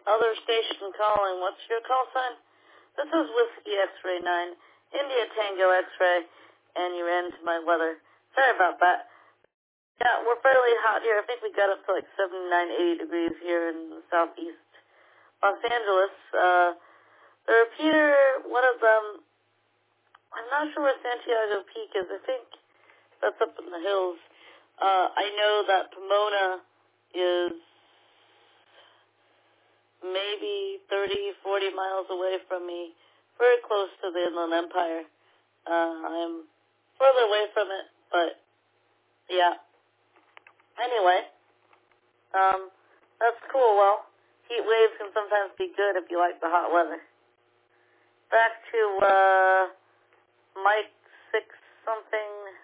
Other station calling. What's your call sign? This is Whiskey X-Ray 9, India Tango X-Ray, and you ran into my weather. Sorry about that. Yeah, we're fairly hot here. I think we got up to like 79, 80 degrees here in the southeast Los Angeles. The repeater, one of them, I'm not sure where Santiago Peak is. I think that's up in the hills. I know that Pomona is maybe 30, 40 miles away from me, very close to the Inland Empire. I'm further away from it, but yeah. Anyway, that's cool. Well, heat waves can sometimes be good if you like the hot weather. Back to Mike 6 something.